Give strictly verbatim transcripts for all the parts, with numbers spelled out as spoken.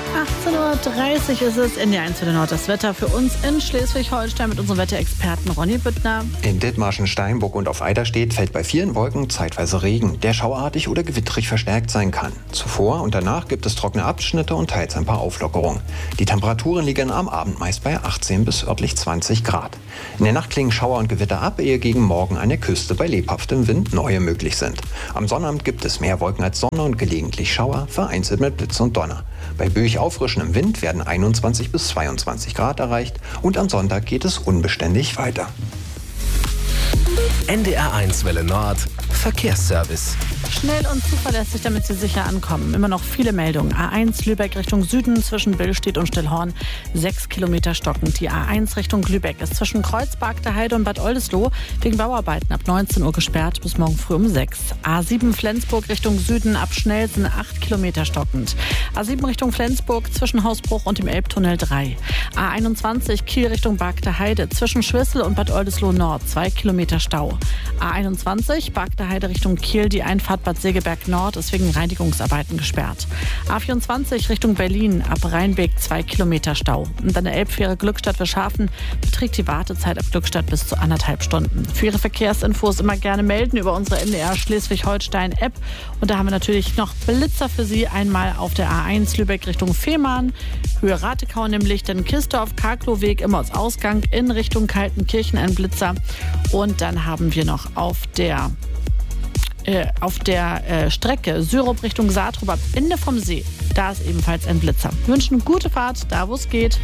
achtzehn Uhr dreißig ist es in der eins Welle Nord. Das Wetter für uns in Schleswig-Holstein mit unserem Wetterexperten Ronny Büttner. In Dithmarschen, Steinburg und auf Eiderstedt fällt bei vielen Wolken zeitweise Regen, der schauartig oder gewitterig verstärkt sein kann. Zuvor und danach gibt es trockene Abschnitte und teils ein paar Auflockerungen. Die Temperaturen liegen am Abend meist bei achtzehn bis örtlich zwanzig Grad. In der Nacht klingen Schauer und Gewitter ab, ehe gegen Morgen an der Küste bei lebhaftem Wind neue möglich sind. Am Sonnabend gibt es mehr Wolken als Sonne und gelegentlich Schauer, vereinzelt mit Blitz und Donner. Bei böig auffrischendem Wind werden einundzwanzig bis zweiundzwanzig Grad erreicht und am Sonntag geht es unbeständig weiter. N D R eins Welle Nord Verkehrsservice. Schnell und zuverlässig, damit Sie sicher ankommen. Immer noch viele Meldungen. A eins Lübeck Richtung Süden zwischen Billstedt und Stillhorn. Sechs Kilometer stockend. Die A eins Richtung Lübeck ist zwischen Kreuzberg, der Heide und Bad Oldesloe wegen Bauarbeiten ab neunzehn Uhr gesperrt bis morgen früh um sechs. A sieben Flensburg Richtung Süden ab Schnellsen acht Kilometer stockend. A sieben Richtung Flensburg zwischen Hausbruch und dem Elbtunnel drei. A einundzwanzig Kiel Richtung Barg der Heide zwischen Schwissel und Bad Oldesloe Nord zwei Kilometer Stau. A einundzwanzig Barg der Heide Richtung Kiel, die Einfahrt Bad Segeberg Nord ist wegen Reinigungsarbeiten gesperrt. A vierundzwanzig Richtung Berlin, ab Rheinbeek zwei Kilometer Stau. Und an der Elbfähre Glückstadt-Wilschafen beträgt die Wartezeit ab Glückstadt bis zu anderthalb Stunden. Für Ihre Verkehrsinfos immer gerne melden über unsere N D R Schleswig-Holstein-App. Und da haben wir natürlich noch Blitzer für Sie. Einmal auf der A eins Lübeck Richtung Fehmarn, Höhe Ratekau nämlich, dann Kistorf, Karkloweg immer als Ausgang in Richtung Kaltenkirchen ein Blitzer. Und dann haben wir noch auf der Äh, auf der äh, Strecke Syrup Richtung Saatrup ab Ende vom See. Da ist ebenfalls ein Blitzer. Wir wünschen eine gute Fahrt, da wo es geht.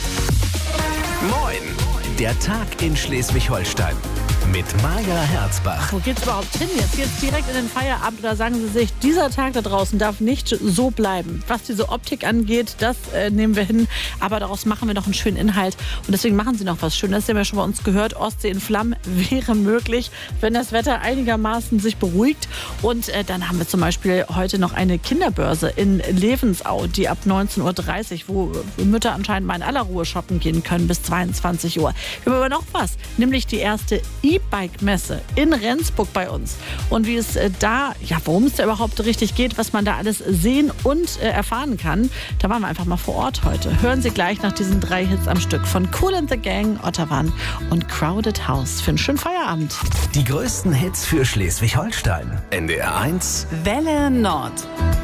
Moin! Der Tag in Schleswig-Holstein mit Maja Herzbach. Wo geht's überhaupt hin? Jetzt geht's direkt in den Feierabend oder sagen Sie sich, dieser Tag da draußen darf nicht so bleiben. Was diese Optik angeht, das äh, nehmen wir hin. Aber daraus machen wir noch einen schönen Inhalt. Und deswegen machen Sie noch was Schönes. Das haben wir schon bei uns gehört. Ostsee in Flammen wäre möglich, wenn das Wetter einigermaßen sich beruhigt. Und äh, dann haben wir zum Beispiel heute noch eine Kinderbörse in Levensau, die ab neunzehn Uhr dreißig, wo Mütter anscheinend mal in aller Ruhe shoppen gehen können, bis zweiundzwanzig Uhr. Wir haben aber noch was, nämlich die erste E-Bike-Messe in Rendsburg bei uns. Und wie es äh, da, ja, worum es da überhaupt richtig geht, was man da alles sehen und äh, erfahren kann, da waren wir einfach mal vor Ort heute. Hören Sie gleich nach diesen drei Hits am Stück von Kool and the Gang, Ottawan und Crowded House für einen schönen Feierabend. Die größten Hits für Schleswig-Holstein. N D R eins Welle Nord.